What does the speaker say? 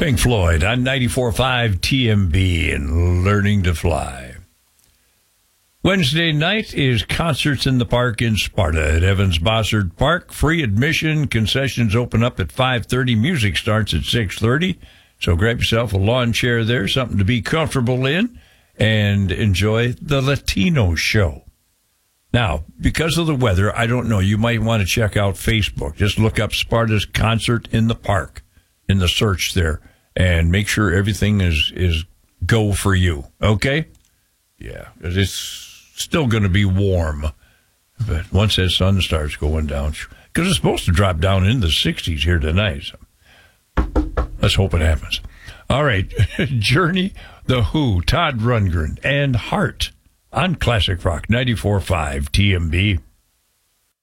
Pink Floyd on 94.5 TMB and Learning to Fly. Wednesday night is Concerts in the Park in Sparta at Evans Bossard Park. Free admission. Concessions open up at 5:30. Music starts at 6:30. So grab yourself a lawn chair there, something to be comfortable in, and enjoy the Latino show. Now, because of the weather, I don't know, you might want to check out Facebook. Just look up Sparta's Concert in the Park in the search there and make sure everything is go for you, okay? Yeah, because it's still going to be warm. But once that sun starts going down, because it's supposed to drop down into the 60s here tonight. So let's hope it happens. All right, Journey, The Who, Todd Rundgren, and Heart on Classic Rock 94.5 TMB.